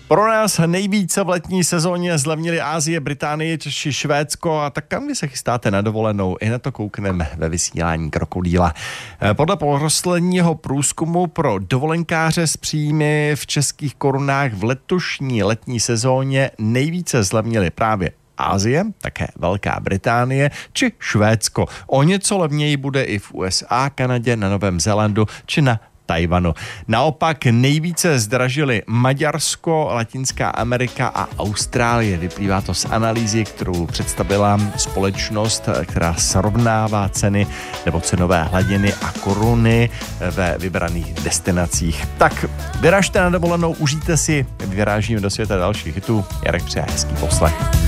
Pro nás nejvíce v letní sezóně zlevnily Asie, Británie či Švédsko, a tak kam vy se chystáte na dovolenou? I na to koukneme ve vysílání Krokodýla. Podle posledního průzkumu pro dovolenkáře s příjmy v českých korunách v letošní letní sezóně nejvíce zlevnily právě Asie, také Velká Británie či Švédsko. O něco levněji bude i v USA, Kanadě, na Novém Zélandu či na Tajvanu. Naopak nejvíce zdražily Maďarsko, Latinská Amerika a Austrálie. Vyplývá to z analýzy, kterou představila společnost, která srovnává ceny nebo cenové hladiny a koruny ve vybraných destinacích. Tak vyražte na dovolenou, užijte si, vyrážíme do světa dalších hitů. Jarek přeje hezký poslech.